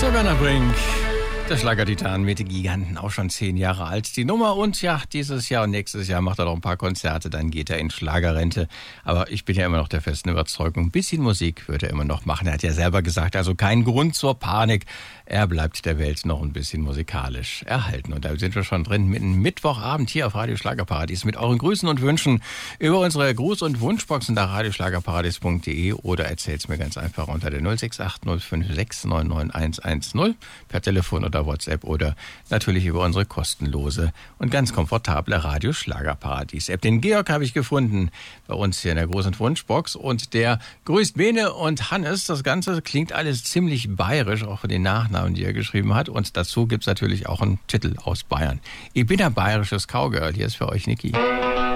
Der Werner Brink, der Schlagertitan mit den Giganten, auch schon 10 Jahre alt, die Nummer. Und ja, dieses Jahr und nächstes Jahr macht er noch ein paar Konzerte, dann geht er in Schlagerrente. Aber ich bin ja immer noch der festen Überzeugung, ein bisschen Musik wird er immer noch machen. Er hat ja selber gesagt, also kein Grund zur Panik. Er bleibt der Welt noch ein bisschen musikalisch erhalten. Und da sind wir schon drin, mitten Mittwochabend hier auf Radio Schlagerparadies mit euren Grüßen und Wünschen über unsere Gruß- und Wunschbox unter radioschlagerparadies.de oder erzählt's mir ganz einfach unter der 068 056 99110 per Telefon oder WhatsApp oder natürlich über unsere kostenlose und ganz komfortable Radio Schlagerparadies App. Den Georg habe ich gefunden bei uns hier in der Gruß- und Wunschbox und der grüßt Bene und Hannes. Das Ganze klingt alles ziemlich bayerisch, auch von den Nachnamen, die er geschrieben hat. Und dazu gibt es natürlich auch einen Titel aus Bayern. Ich bin ein bayerisches Cowgirl. Hier ist für euch Niki.